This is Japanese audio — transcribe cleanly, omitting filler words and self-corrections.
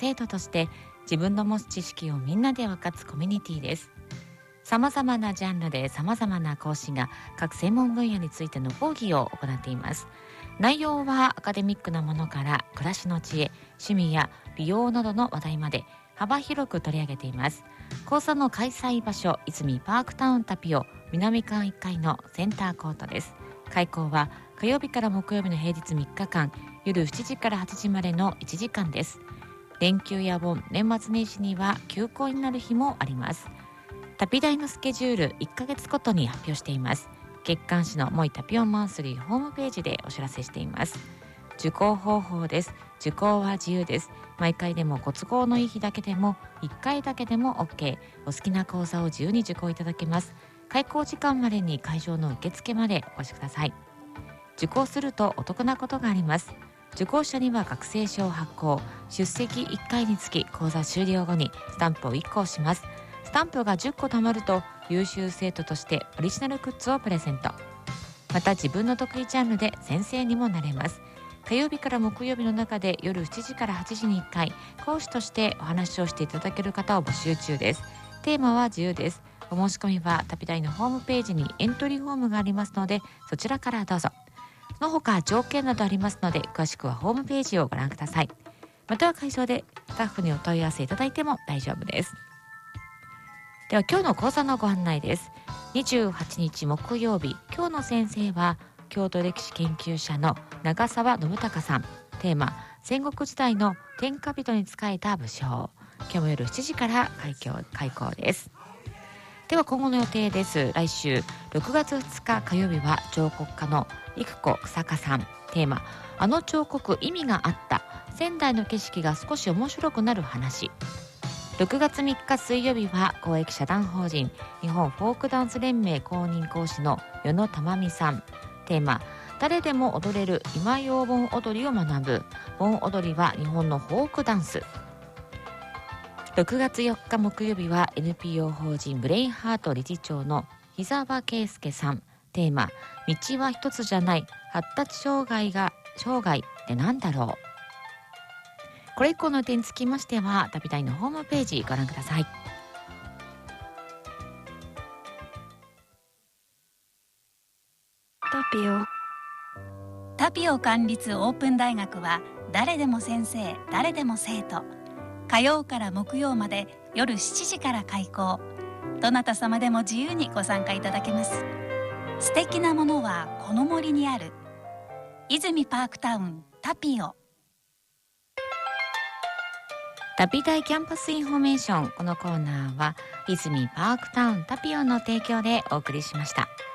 生徒として自分の持つ知識をみんなで分かつコミュニティです。様々なジャンルで様々な講師が各専門分野についての講義を行っています。内容はアカデミックなものから暮らしの知恵、趣味や美容などの話題まで幅広く取り上げています。講座の開催場所、泉パークタウンタピオ南館1階のセンターコートです。開講は火曜日から木曜日の平日3日間、夜7時から8時までの1時間です。連休や盆、年末年始には休校になる日もあります。タピ大のスケジュール1ヶ月ごとに発表しています。月刊誌のモイタピオンマンスリーホームページでお知らせしています。受講方法です。受講は自由です。毎回でもご都合のいい日だけでも1回だけでも OK。 お好きな講座を自由に受講いただけます。開講時間までに会場の受付までお越しください。受講するとお得なことがあります。受講者には学生証を発行、出席1回につき講座終了後にスタンプを1個押します。スタンプが10個貯まると優秀生徒としてオリジナルグッズをプレゼント。また自分の得意ジャンルで先生にもなれます。火曜日から木曜日の中で夜7時から8時に1回講師としてお話をしていただける方を募集中です。テーマは自由です。お申し込みはタピ大のホームページにエントリーフォームがありますので、そちらからどうぞ。その他条件などありますので、詳しくはホームページをご覧ください。または会場でスタッフにお問い合わせいただいても大丈夫です。では今日の講座のご案内です。28日木曜日、今日の先生は京都歴史研究者の長澤信孝さん。テーマ、戦国時代の天下人に仕えた武将。今日も夜7時から開講です。では今後の予定です。来週6月2日火曜日は彫刻家の育子草加さん。テーマ、あの彫刻意味があった、仙台の景色が少し面白くなる話。6月3日水曜日は公益社団法人日本フォークダンス連盟公認講師の与野珠美さん。テーマ、誰でも踊れる今用盆踊りを学ぶ。盆踊りは日本のフォークダンス。6月4日木曜日は NPO 法人ブレインハート理事長の日沢圭介さん。テーマ、道は一つじゃない発達障害ってなんだろう。これ以降の点につきましてはタピ大のホームページご覧ください。 タピオ管立オープン大学は誰でも先生、誰でも生徒。火曜から木曜まで夜7時から開講。どなた様でも自由にご参加いただけます。素敵なものはこの森にある。泉パークタウンタピオ。 タピ大キャンパスインフォメーション。このコーナーは泉パークタウンタピオの提供でお送りしました。